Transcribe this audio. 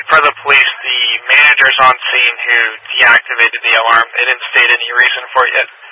per the police, the managers on scene who deactivated the alarm, they didn't state any reason for it yet.